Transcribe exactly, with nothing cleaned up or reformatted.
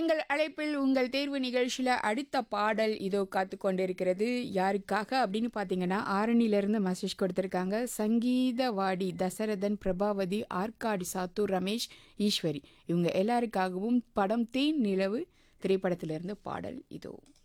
எங்கள் அழைப்பில் உங்கள் தேர்வு நிகழ்ச்சியில் அடுத்த பாடல் இதோ காத்து கொண்டிருக்கிறது. யாருக்காக அப்படின்னு பார்த்தீங்கன்னா, ஆரணியிலிருந்து மெசேஜ் கொடுத்துருக்காங்க. சங்கீதவாடி தசரதன், பிரபாவதி, ஆற்காடு சாத்தூர், ரமேஷ், ஈஸ்வரி இவங்க எல்லாருக்காகவும் படம் தேன் நிலவு திரைப்படத்திலிருந்து பாடல் இதோ.